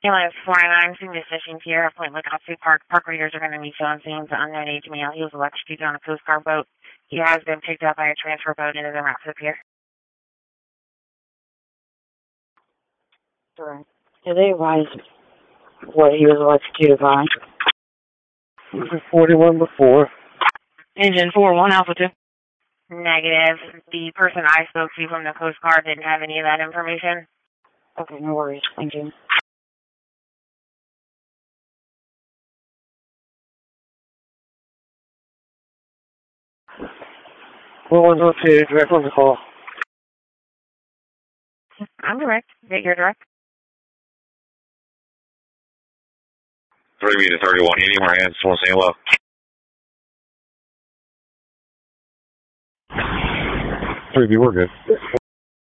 Ambulance 499, Sigma Station Sierra, Point Lookout State Park. Park readers are going to meet you on scene. The unknown age male. He was electrocuted on a Coast Guard boat. He has been picked up by a transfer boat into the route to the pier. Correct. Did they advise what he was electrocuted by? 41 before. Engine 4-1 Alpha 2. Negative. The person I spoke to from the Coast Guard didn't have any of that information. Okay, no worries. Thank you. What was located direct on the call? I'm direct. You're direct. 3 to 3180, Moran, Swan St. Low. 3B, we're good.